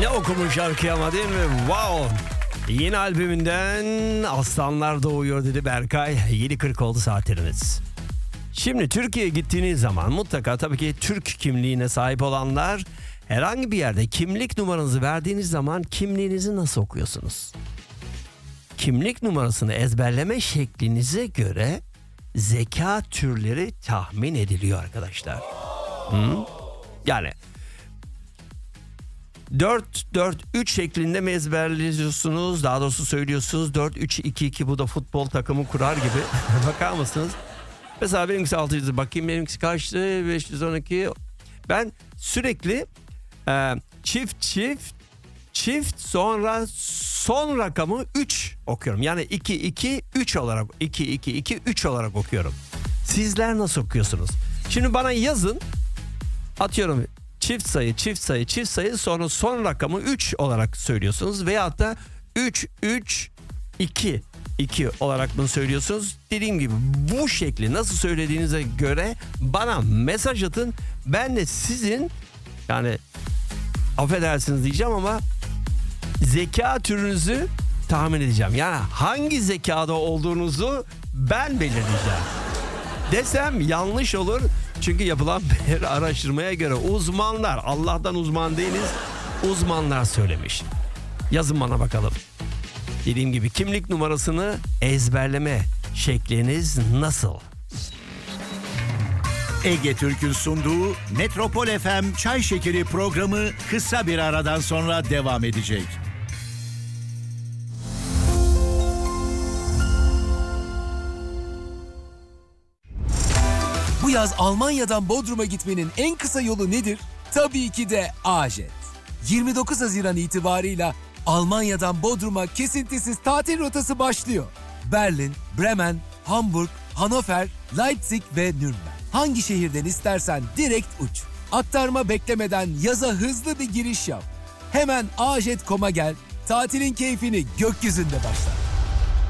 Ne okumuş şarkı ama değil mi? Wow. Yeni albümünden Aslanlar Doğuyor dedi Berkay. 7.40 oldu saatlerimiz. Şimdi Türkiye'ye gittiğiniz zaman mutlaka tabii ki Türk kimliğine sahip olanlar herhangi bir yerde kimlik numaranızı verdiğiniz zaman kimliğinizi nasıl okuyorsunuz? Kimlik numarasını ezberleme şeklinize göre zeka türleri tahmin ediliyor arkadaşlar. Yani 4-4-3 şeklinde mi ezberliyorsunuz? Daha doğrusu söylüyorsunuz 4-3-2-2, bu da futbol takımı kurar gibi. Bakar mısınız? Mesela benimkisi 600, bakayım benimkisi kaçtı? 512. Ben sürekli çift sonra son rakamı 3 okuyorum. Yani 2-2-3 olarak 2-2-2-3 olarak okuyorum. Sizler nasıl okuyorsunuz? Şimdi bana yazın. Atıyorum çift sayı sonra son rakamı 3 olarak söylüyorsunuz. Veyahut da 3-3-2 olarak bunu söylüyorsunuz. Dediğim gibi bu şekli nasıl söylediğinize göre bana mesaj atın. Ben de sizin, yani affedersiniz diyeceğim ama, zeka türünüzü tahmin edeceğim. Yani hangi zekada olduğunuzu ben belirleyeceğim. Desem yanlış olur. Çünkü yapılan bir araştırmaya göre uzmanlar, Allah'tan uzman değiliz, uzmanlar söylemiş. Yazın bana bakalım. Dediğim gibi kimlik numarasını ezberleme şekliniz nasıl? Ege Türk'ün sunduğu Metropol FM Çay Şekeri programı kısa bir aradan sonra devam edecek. Bu yaz Almanya'dan Bodrum'a gitmenin en kısa yolu nedir? Tabii ki de A-Jet. 29 Haziran itibarıyla Almanya'dan Bodrum'a kesintisiz tatil rotası başlıyor. Berlin, Bremen, Hamburg, Hannover, Leipzig ve Nürnberg. Hangi şehirden istersen direkt uç. Aktarma beklemeden yaza hızlı bir giriş yap. Hemen ajet.com'a gel, tatilin keyfini gökyüzünde başla.